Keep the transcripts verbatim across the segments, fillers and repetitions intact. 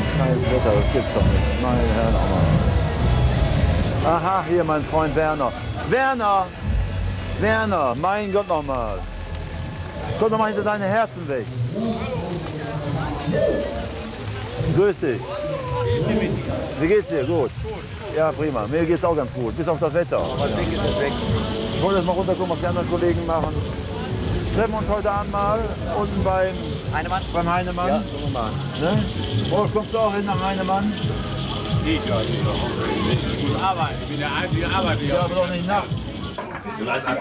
scheiß Wetter, das gibt's doch nicht. Meine Herren, auch mal. Aha, hier mein Freund Werner. Werner! Werner, mein Gott nochmal. Komm doch mal hinter deine Herzen weg. Grüß dich. Wie geht's dir? Gut. Ja, prima. Mir geht's auch ganz gut. Bis auf das Wetter. Aber das Ding ist jetzt weg. Ich wollte jetzt mal runterkommen, was die anderen Kollegen machen. Treffen wir uns heute Abend mal unten beim Heinemann? Beim Heinemann. Ja, so mal. Ne? Wolf, kommst du auch hin nach Heinemann? Ich ja, ich muss arbeiten. Ich bin der Einzige Arbeiter. Ja, aber doch nicht nachts. Der Tag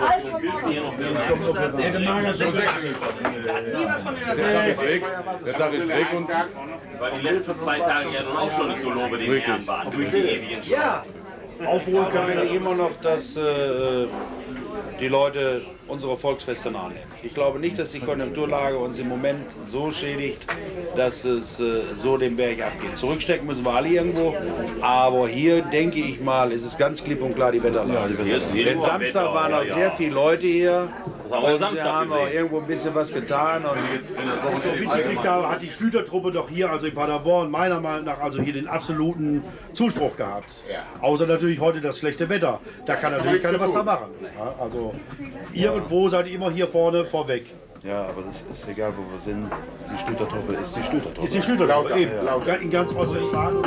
ist weg. Der Tag ist weg und Weil die letzten zwei Tage ja nun auch schon nicht so lobe den Herrn waren. Durch die ewigen Stunden. Ja, obwohl kann ich immer noch, dass äh, die Leute unsere Volksfeste nachnehmen. Ich glaube nicht, dass die Konjunkturlage uns im Moment so schädigt, dass es äh, so den Berg abgeht. Zurückstecken müssen wir alle irgendwo, aber hier denke ich mal, ist es ganz klipp und klar die Wetterlage. Denn Samstag waren auch sehr viele Leute hier. Das haben wir Und Samstag wir haben auch gesehen. irgendwo ein bisschen was getan. Und jetzt So mitgekriegt habe, hat die Schlütertruppe doch hier, also in Paderborn, meiner Meinung nach also hier den absoluten Zuspruch gehabt. Außer natürlich heute das schlechte Wetter. Da kann natürlich keiner was da machen. Ja, also irgendwo seid ihr immer hier vorne vorweg. Ja, aber das ist egal, wo wir sind. Die Schlütertruppe ist die Schlütertruppe. Ist die Schlütertruppe, eben. In ganz Ostwestfalen.